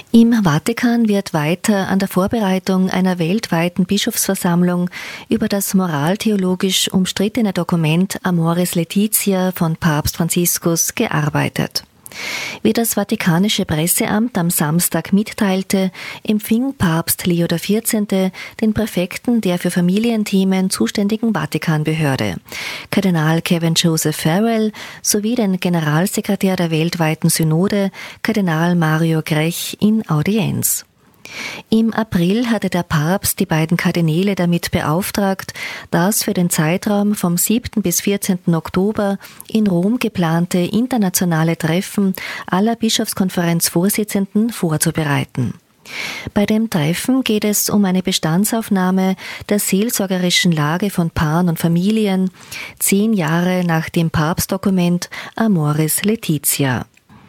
Im Vatikan wird weiter an der Vorbereitung einer weltweiten Bischofsversammlung über das moraltheologisch umstrittene Dokument Amoris Laetitia von Papst Franziskus gearbeitet. Wie das Vatikanische Presseamt am Samstag mitteilte, empfing Papst Leo XIV. Den Präfekten der für Familienthemen zuständigen Vatikanbehörde, Kardinal Kevin Joseph Farrell, sowie den Generalsekretär der weltweiten Synode, Kardinal Mario Grech, in Audienz. Im April hatte der Papst die beiden Kardinäle damit beauftragt, das für den Zeitraum vom 7. bis 14. Oktober in Rom geplante internationale Treffen aller Bischofskonferenzvorsitzenden vorzubereiten. Bei dem Treffen geht es um eine Bestandsaufnahme der seelsorgerischen Lage von Paaren und Familien 10 Jahre nach dem Papstdokument Amoris Laetitia.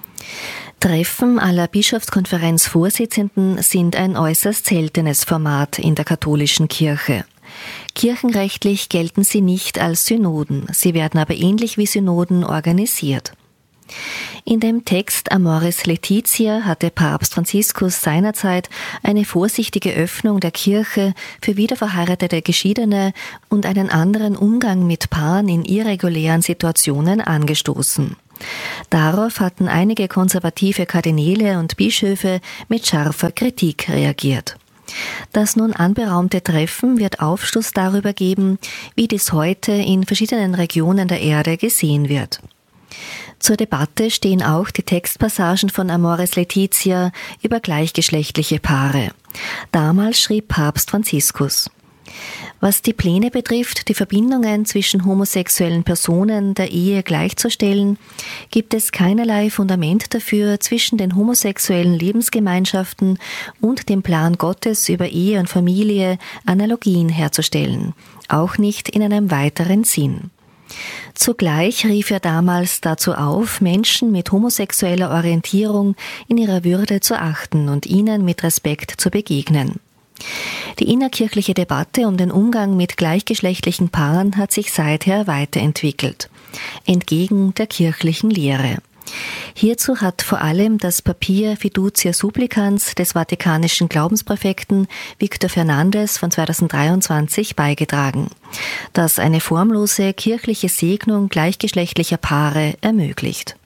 Treffen aller Bischofskonferenzvorsitzenden sind ein äußerst seltenes Format in der katholischen Kirche. Kirchenrechtlich gelten sie nicht als Synoden, sie werden aber ähnlich wie Synoden organisiert. In dem Text Amoris Laetitia hatte Papst Franziskus seinerzeit eine vorsichtige Öffnung der Kirche für wiederverheiratete Geschiedene und einen anderen Umgang mit Paaren in irregulären Situationen angestoßen. Darauf hatten einige konservative Kardinäle und Bischöfe mit scharfer Kritik reagiert. Das nun anberaumte Treffen wird Aufschluss darüber geben, wie dies heute in verschiedenen Regionen der Erde gesehen wird. Zur Debatte stehen auch die Textpassagen von Amoris Laetitia über gleichgeschlechtliche Paare. Damals schrieb Papst Franziskus: Was die Pläne betrifft, die Verbindungen zwischen homosexuellen Personen der Ehe gleichzustellen, gibt es keinerlei Fundament dafür, zwischen den homosexuellen Lebensgemeinschaften und dem Plan Gottes über Ehe und Familie Analogien herzustellen, auch nicht in einem weiteren Sinn. Zugleich rief er damals dazu auf, Menschen mit homosexueller Orientierung in ihrer Würde zu achten und ihnen mit Respekt zu begegnen. Die innerkirchliche Debatte um den Umgang mit gleichgeschlechtlichen Paaren hat sich seither weiterentwickelt, entgegen der kirchlichen Lehre. Hierzu hat vor allem das Papier Fiducia Supplicans des vatikanischen Glaubenspräfekten Victor Fernandez von 2023 beigetragen, das eine formlose kirchliche Segnung gleichgeschlechtlicher Paare ermöglicht.